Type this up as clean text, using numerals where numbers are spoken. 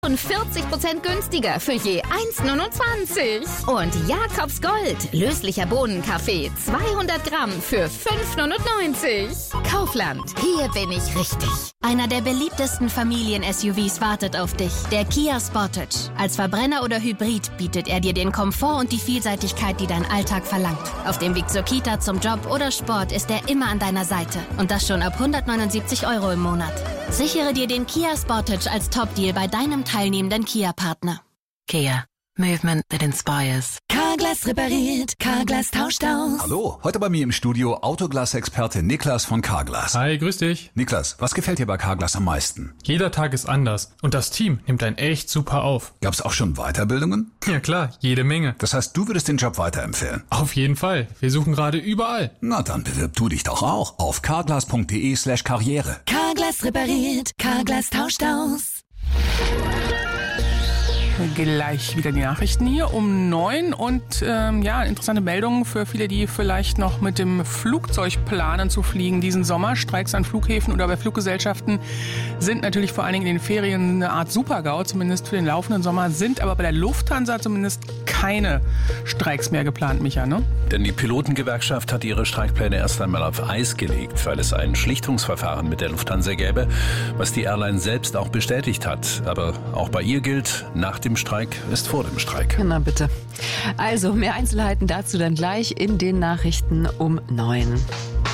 40% günstiger für je 1,29. Und Jakobs Gold, löslicher Bohnenkaffee, 200 Gramm für 5,99. Kaufland, hier bin ich richtig. Einer der beliebtesten Familien-SUVs wartet auf dich, der Kia Sportage. Als Verbrenner oder Hybrid bietet er dir den Komfort und die Vielseitigkeit, die dein Alltag verlangt. Auf dem Weg zur Kita, zum Job oder Sport ist er immer an deiner Seite. Und das schon ab 179 € im Monat. Sichere dir den Kia Sportage als Top-Deal bei deinem teilnehmenden Kia-Partner. Kia. Movement that inspires. Carglass repariert, Carglass tauscht aus. Hallo, heute bei mir im Studio Autoglas-Experte Niklas von Carglass. Hi, grüß dich. Niklas, was gefällt dir bei Carglass am meisten? Jeder Tag ist anders und das Team nimmt einen echt super auf. Gab's auch schon Weiterbildungen? Ja klar, jede Menge. Das heißt, du würdest den Job weiterempfehlen? Auf jeden Fall. Wir suchen gerade überall. Na, dann bewirb du dich doch auch auf carglass.de/karriere. Carglass repariert, Carglass tauscht aus. Gleich wieder die Nachrichten hier um 9 und interessante Meldungen für viele, die vielleicht noch mit dem Flugzeug planen zu fliegen diesen Sommer. Streiks an Flughäfen oder bei Fluggesellschaften sind natürlich vor allen Dingen in den Ferien eine Art Super-GAU, zumindest für den laufenden Sommer, sind aber bei der Lufthansa zumindest keine Streiks mehr geplant, Micha, ne? Denn die Pilotengewerkschaft hat ihre Streikpläne erst einmal auf Eis gelegt, weil es ein Schlichtungsverfahren mit der Lufthansa gäbe, was die Airline selbst auch bestätigt hat. Aber auch bei ihr gilt, nach dem Streik ist vor dem Streik. Na bitte. Also mehr Einzelheiten dazu dann gleich in den Nachrichten um 9.